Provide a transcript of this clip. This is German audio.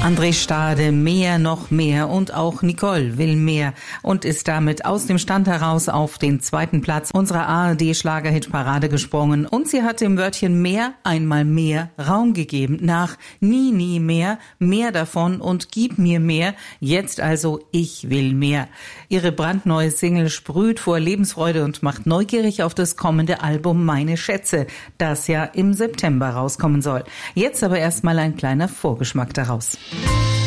André Stade, mehr, noch mehr, und auch Nicole will mehr und ist damit aus dem Stand heraus auf den 2. Platz unserer ARD-Schlagerhit-Parade gesprungen, und sie hat dem Wörtchen mehr einmal mehr Raum gegeben. Nach nie, nie mehr, mehr davon und gib mir mehr, jetzt also ich will mehr. Ihre brandneue Single sprüht vor Lebensfreude und macht neugierig auf das kommende Album Meine Schätze, das ja im September rauskommen soll. Jetzt aber erstmal ein kleiner Vorgeschmack daraus.